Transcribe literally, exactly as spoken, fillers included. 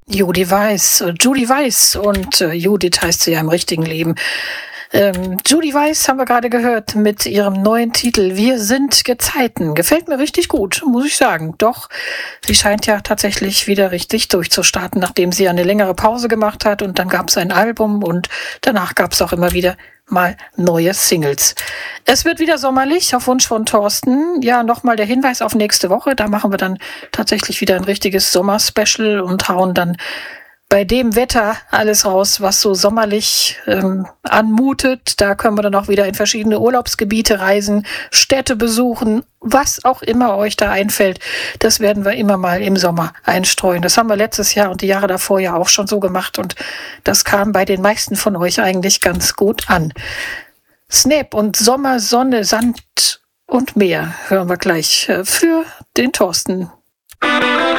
Judy Weiß, äh, Judy Weiß und äh, Judith heißt sie ja im richtigen Leben. Ähm, Judy Weiß haben wir gerade gehört mit ihrem neuen Titel Wir sind Gezeiten. Gefällt mir richtig gut, muss ich sagen. Doch, sie scheint ja tatsächlich wieder richtig durchzustarten, nachdem sie eine längere Pause gemacht hat und dann gab es ein Album und danach gab es auch immer wieder mal neue Singles. Es wird wieder sommerlich, auf Wunsch von Thorsten. Ja, nochmal der Hinweis auf nächste Woche. Da machen wir dann tatsächlich wieder ein richtiges Sommerspecial und hauen dann bei dem Wetter alles raus, was so sommerlich ähm, anmutet. Da können wir dann auch wieder in verschiedene Urlaubsgebiete reisen, Städte besuchen, was auch immer euch da einfällt. Das werden wir immer mal im Sommer einstreuen. Das haben wir letztes Jahr und die Jahre davor ja auch schon so gemacht und das kam bei den meisten von euch eigentlich ganz gut an. Snap und Sommer, Sonne, Sand und Meer hören wir gleich äh, für den Thorsten.